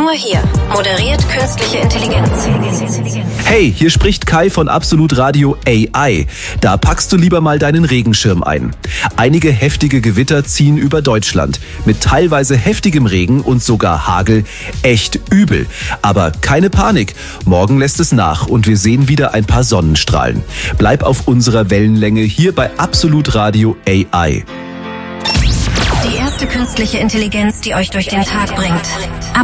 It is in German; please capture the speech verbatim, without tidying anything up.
Nur hier moderiert künstliche Intelligenz. Hey, hier spricht Kai von Absolut Radio A I. Da packst du lieber mal deinen Regenschirm ein. Einige heftige Gewitter ziehen über Deutschland. Mit teilweise heftigem Regen und sogar Hagel. Echt übel. Aber keine Panik. Morgen lässt es nach und wir sehen wieder ein paar Sonnenstrahlen. Bleib auf unserer Wellenlänge hier bei Absolut Radio A I. Die erste künstliche Intelligenz, die euch durch den Tag bringt.